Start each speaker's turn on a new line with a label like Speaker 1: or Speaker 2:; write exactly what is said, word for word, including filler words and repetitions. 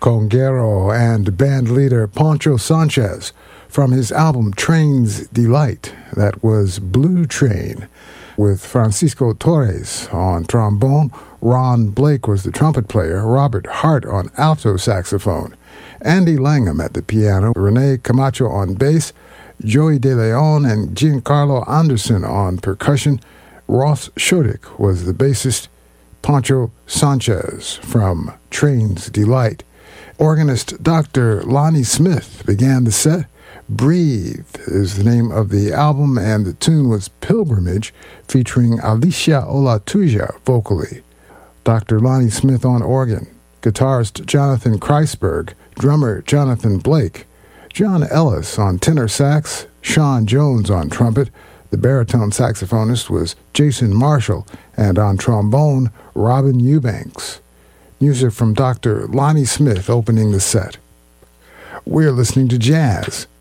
Speaker 1: conguero and band leader Poncho Sanchez from his album Train's Delight. That was Blue Train, with Francisco Torres on trombone. Ron Blake was the trumpet player, Robert Hart on alto saxophone, Andy Langham at the piano, Rene Camacho on bass, Joey De Leon and Giancarlo Anderson on percussion. Ross Shudik was the bassist. Poncho Sanchez from Train's Delight. Organist Doctor Lonnie Smith began the set. Breathe is the name of the album, and the tune was Pilgrimage, featuring Alicia Olatuja vocally. Doctor Lonnie Smith on organ, guitarist Jonathan Kreisberg, drummer Jonathan Blake, John Ellis on tenor sax, Sean Jones on trumpet. The baritone saxophonist was Jason Marshall, and on trombone, Robin Eubanks. Music from Doctor Lonnie Smith opening the set. We're listening to jazz